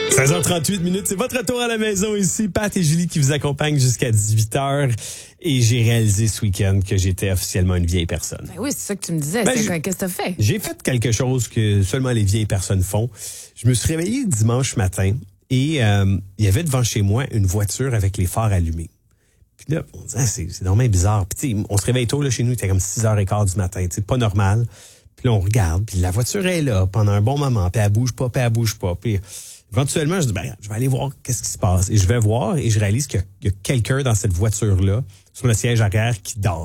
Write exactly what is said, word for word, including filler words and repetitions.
seize heures trente-huit minutes, c'est votre retour à la maison ici. Pat et Julie qui vous accompagnent jusqu'à dix-huit heures. Et j'ai réalisé ce week-end que j'étais officiellement une vieille personne. Ben oui, c'est ça que tu me disais. Ben, Qu'est-ce que tu as fait? J'ai fait quelque chose que seulement les vieilles personnes font. Je me suis réveillé dimanche matin et euh, il y avait devant chez moi une voiture avec les phares allumés. Puis là, on disait, ah, c'est, c'est normalement bizarre. Puis on se réveille tôt là, chez nous, il était comme six heures quinze du matin. C'est pas normal. Puis là, on regarde, puis la voiture est là pendant un bon moment. Puis elle bouge pas, puis elle bouge pas. Puis éventuellement, je dis, ben, je vais aller voir qu'est-ce qui se passe. Et je vais voir et je réalise qu'il y a, il y a quelqu'un dans cette voiture-là, sur le siège arrière, qui dort.